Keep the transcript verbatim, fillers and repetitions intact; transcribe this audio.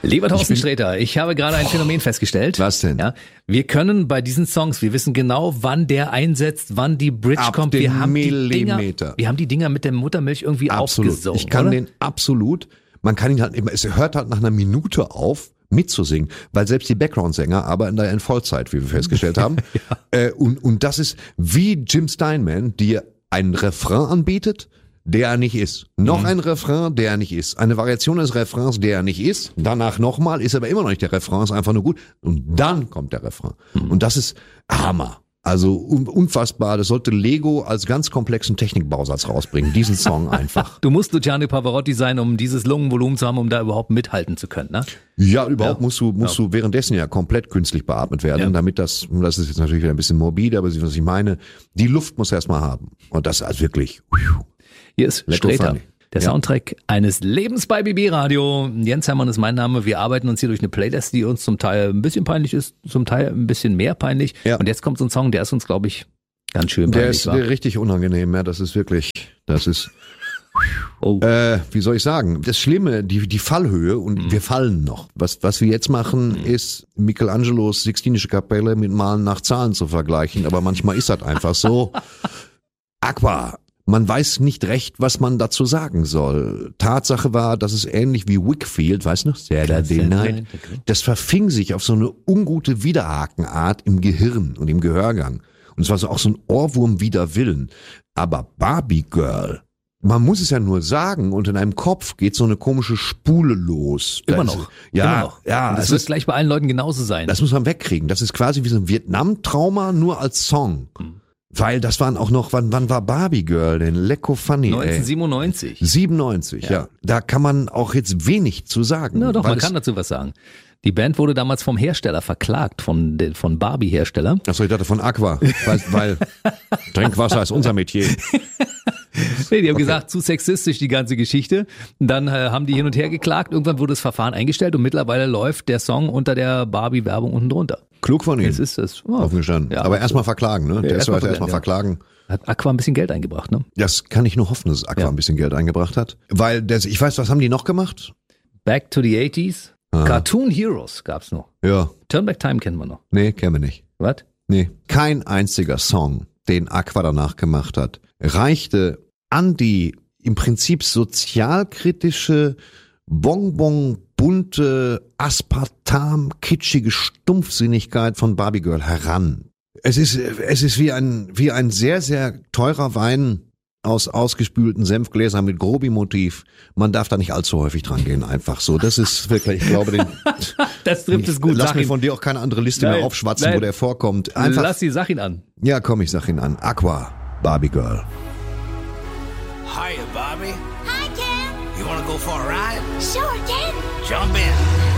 Lieber Thorsten Sträter, ich habe gerade ein Phänomen festgestellt. Was denn? Ja, wir können bei diesen Songs, wir wissen genau, wann der einsetzt, wann die Bridge Ab kommt. den Wir haben die Millimeter. Dinger, wir haben die Dinger mit der Muttermilch irgendwie Absolut. aufgesogen. Ich kann oder? den absolut, man kann ihn halt immer, es hört halt nach einer Minute auf, mitzusingen, weil selbst die Background-Sänger arbeiten da in Vollzeit, wie wir festgestellt haben. ja. äh, und, und das ist wie Jim Steinman, dir einen Refrain anbietet, der er nicht ist. Noch mhm. ein Refrain, der er nicht ist. Eine Variation des Refrains, der er nicht ist. Danach nochmal, ist aber immer noch nicht der Refrain, ist einfach nur gut. Und dann kommt der Refrain. Mhm. Und das ist Hammer. Also un- unfassbar. Das sollte Lego als ganz komplexen Technikbausatz rausbringen. Diesen Song einfach. Du musst Luciano Pavarotti sein, um dieses Lungenvolumen zu haben, um da überhaupt mithalten zu können, ne? Ja, überhaupt ja. musst du musst ja. du währenddessen ja komplett künstlich beatmet werden, ja. damit das, das ist jetzt natürlich wieder ein bisschen morbide, aber was ich meine, die Luft muss erstmal haben. Und das ist also wirklich... Hier ist Lecko Sträter, funny. der Ja. Soundtrack eines Lebens bei B B Radio. Jens Hermann ist mein Name. Wir arbeiten uns hier durch eine Playlist, die uns zum Teil ein bisschen peinlich ist, zum Teil ein bisschen mehr peinlich. Ja. Und jetzt kommt so ein Song, der ist uns, glaube ich, ganz schön Der peinlich. ist wa? richtig unangenehm, ja, das ist wirklich, das ist, Oh. äh, wie soll ich sagen, das Schlimme, die die Fallhöhe und wir fallen noch. Was was wir jetzt machen, ist Michelangelos Sixtinische Kapelle mit Malen nach Zahlen zu vergleichen, aber manchmal ist das einfach so. Aqua. Man weiß nicht recht, was man dazu sagen soll. Tatsache war, dass es ähnlich wie Wickfield, weißt du noch? Saturday Night. Das verfing sich auf so eine ungute Widerhakenart im Gehirn und im Gehörgang. Und es war so auch so ein Ohrwurm wider Willen. Aber Barbie Girl, man muss es ja nur sagen, und in einem Kopf geht so eine komische Spule los. Immer Das noch. Ist, ja, Immer noch. ja. Und das es wird ist, gleich bei allen Leuten genauso sein. das muss man wegkriegen. Das ist quasi wie so ein Vietnam-Trauma, nur als Song. Hm. Weil das waren auch noch, wann, wann war Barbie Girl denn? Lecko funny, ey. neunzehnhundertsiebenundneunzig. siebenundneunzig, ja. ja. Da kann man auch jetzt wenig zu sagen. Na doch, weil man es, kann dazu was sagen. Die Band wurde damals vom Hersteller verklagt, von, de- von Barbie-Hersteller. Achso, ich dachte von Aqua, weil, weil Trinkwasser ist unser Metier. Nee, die haben Okay. gesagt, zu sexistisch die ganze Geschichte. Und dann äh, haben die hin und her geklagt. Irgendwann wurde das Verfahren eingestellt und mittlerweile läuft der Song unter der Barbie-Werbung unten drunter. Klug von ihm. Jetzt ist es. Oh, Aufgestanden. Ja, Aber so. erstmal verklagen, ne? Der erst mal erste erstmal verklagen, verklagen. Hat Aqua ein bisschen Geld eingebracht, ne? Das kann ich nur hoffen, dass Aqua Ja. ein bisschen Geld eingebracht hat. Weil, das, ich weiß, was haben die noch gemacht? Back to the eighties. Ah. Cartoon Heroes gab's noch. Ja. Turn Back Time kennen wir noch. Nee, kennen wir nicht. Was? Nee. Kein einziger Song, den Aqua danach gemacht hat, reichte an die im Prinzip sozialkritische, bonbon, bunte, aspartam, kitschige Stumpfsinnigkeit von Barbie Girl heran. Es ist, es ist wie ein, wie ein sehr, sehr teurer Wein aus ausgespülten Senfgläsern mit Grobi-Motiv. Man darf da nicht allzu häufig dran gehen, einfach so. Das ist wirklich, ich glaube, den, Das trifft es gut. lass Sag mir ihn. von dir auch keine andere Liste Nein, mehr aufschwatzen, nein. wo der vorkommt. Einfach, Lass die Sache ihn an. ja, komm, ich sag ihn an. Aqua, Barbie Girl. Hiya, Bobby. Hi, Ken. You wanna go for a ride? Sure, Ken. Jump in.